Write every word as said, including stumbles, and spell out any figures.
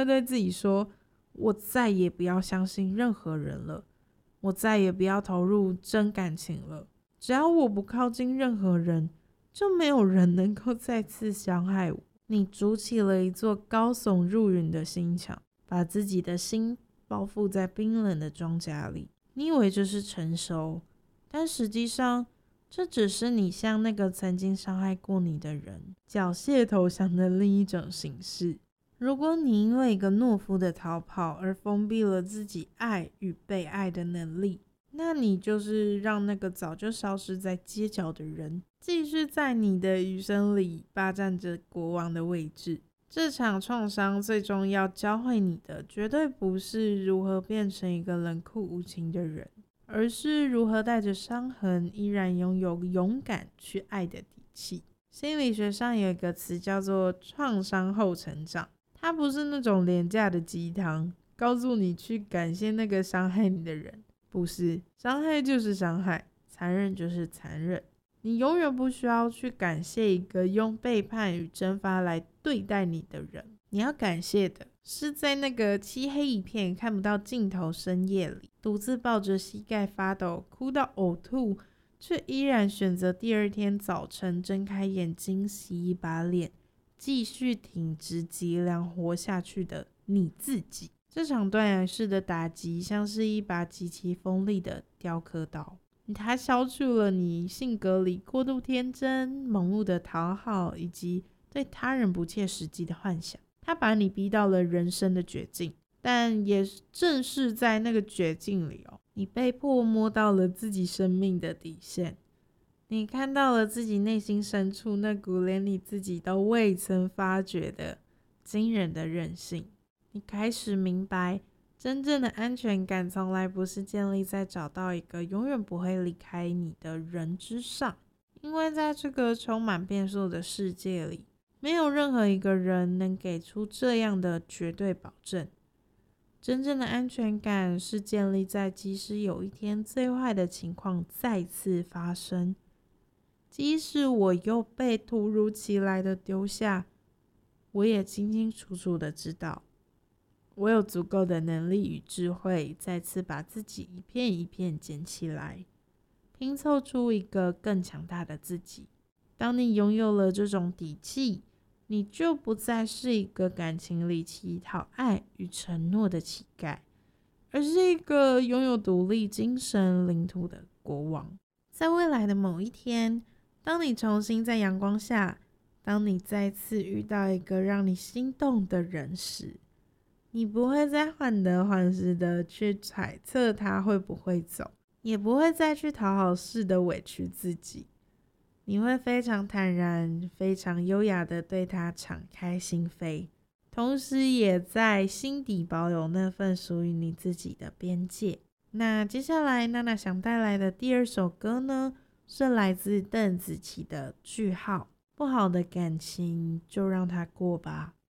会对自己说，我再也不要相信任何人了，我再也不要投入真感情了，只要我不靠近任何人，就没有人能够再次伤害我。你筑起了一座高耸入云的心墙，把自己的心包覆在冰冷的装甲里。你以为这是成熟，但实际上这只是你向那个曾经伤害过你的人缴械投降的另一种形式。如果你因为一个懦夫的逃跑而封闭了自己爱与被爱的能力，那你就是让那个早就消失在街角的人继续在你的余生里霸占着国王的位置。这场创伤最终要教会你的绝对不是如何变成一个冷酷无情的人，而是如何带着伤痕依然拥有勇敢去爱的底气。心理学上有一个词叫做创伤后成长，它不是那种廉价的鸡汤告诉你去感谢那个伤害你的人，不是，伤害就是伤害，残忍就是残忍。你永远不需要去感谢一个用背叛与蒸发来对待你的人，你要感谢的是在那个漆黑一片看不到尽头深夜里，独自抱着膝盖发抖哭到呕吐，却依然选择第二天早晨睁开眼睛洗一把脸，继续挺直脊梁活下去的你自己。这场断崖式的打击像是一把极其锋利的雕刻刀，它消除了你性格里过度天真、盲目的讨好以及对他人不切实际的幻想。它把你逼到了人生的绝境，但也正是在那个绝境里哦，你被迫摸到了自己生命的底线。你看到了自己内心深处那股连你自己都未曾发觉的惊人的韧性。你开始明白，真正的安全感从来不是建立在找到一个永远不会离开你的人之上，因为在这个充满变数的世界里，没有任何一个人能给出这样的绝对保证。真正的安全感是建立在即使有一天最坏的情况再次发生，即使我又被突如其来的丢下，我也清清楚楚的知道，我有足够的能力与智慧再次把自己一片一片捡起来，拼凑出一个更强大的自己。当你拥有了这种底气，你就不再是一个感情里乞讨爱与承诺的乞丐，而是一个拥有独立精神领土的国王。在未来的某一天，当你重新在阳光下，当你再次遇到一个让你心动的人时，你不会再患得患失的去揣测他会不会走，也不会再去讨好似的委屈自己。你会非常坦然、非常优雅的对他敞开心扉，同时也在心底保有那份属于你自己的边界。那接下来娜娜想带来的第二首歌呢，是来自邓紫棋的《句号》。不好的感情就让它过吧。